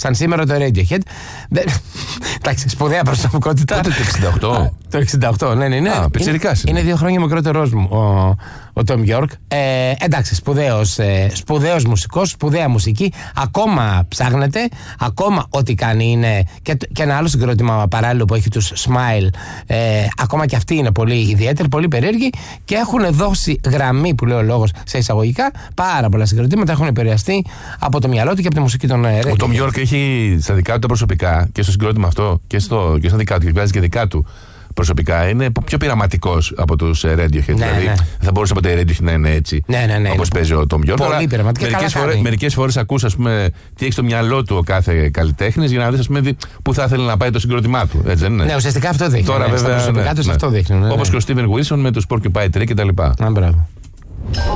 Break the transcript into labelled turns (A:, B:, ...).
A: σαν σήμερα το Radiohead. Εντάξει, σπουδαία προσωπικότητα.
B: Πότε το 68?
A: Το 68, ναι.
B: Πιτσιρικάς
A: είναι 2 χρόνια μικρότερός μου ο Τόμ Γιόρκ. Εντάξει, σπουδαίος μουσικός, σπουδαία μουσική. Ακόμα ψάχνεται, ακόμα ό,τι κάνει είναι. Και ένα άλλο συγκρότημα παράλληλο που έχει τους Smile. Ακόμα και αυτή είναι πολύ ιδιαίτερη, πολύ περίεργη. Και έχουν δώσει γραμμή, που λέει ο λόγος, σε εισαγωγικά. Πάρα πολλά συγκροτήματα έχουν επηρεαστεί από το μυαλό του και από τη μουσική των Radiohead.
B: Ο Τόμ Γιόρκ έχει στα δικά του τα προσωπικά και στο συγκρότημα αυτό και στα δικά του, και βγάζει και δικά του προσωπικά. Είναι πιο πειραματικός από τους Radiohead.
A: Ναι,
B: δηλαδή
A: ναι.
B: θα μπορούσε από τα Radiohead να είναι έτσι.
A: Ναι,
B: όπως παίζει ο Τόμ Γιόρκ.
A: Πολύ πειραματικά.
B: Μερικές φορές ακούς, ας πούμε, τι έχει στο μυαλό του ο κάθε καλλιτέχνης για να δεις, ας πούμε, πού θα ήθελε να πάει το συγκρότημά του. Έτσι δεν είναι?
A: Ναι, ουσιαστικά αυτό δείχνει.
B: Τώρα, βέβαια,
A: στα προσωπικά τους αυτό δείχνει.
B: Όπως και ο Steven Wilson με τους Porcupine Tree κτλ.
A: Μπράβο.